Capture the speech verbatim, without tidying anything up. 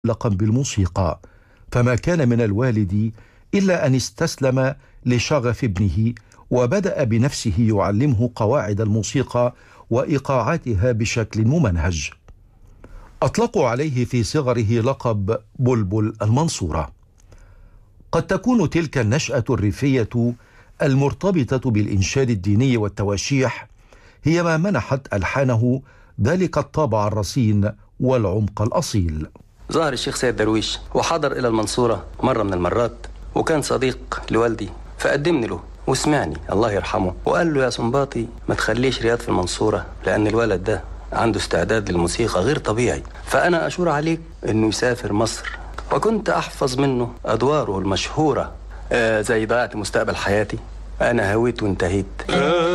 معلقا بالموسيقى، فما كان من الوالد إلا أن استسلم لشغف ابنه، وبدأ بنفسه يعلمه قواعد الموسيقى وإيقاعاتها بشكل ممنهج. أطلقوا عليه في صغره لقب بلبل المنصورة. قد تكون تلك النشأة الريفية المرتبطة بالإنشاد الديني والتواشيح هي ما منحت ألحانه ذلك الطابع الرصين والعمق الأصيل. ظهر الشيخ سيد درويش وحضر إلى المنصورة مرة من المرات، وكان صديق لوالدي، فقدمني له وسمعني الله يرحمه، وقال له: يا سنباطي ما تخليش رياض في المنصورة، لأن الولد ده عنده استعداد للموسيقى غير طبيعي، فأنا أشور عليك إنه يسافر مصر. وكنت أحفظ منه أدواره المشهورة، آه زي ضيعت مستقبل حياتي، أنا هويت وانتهيت.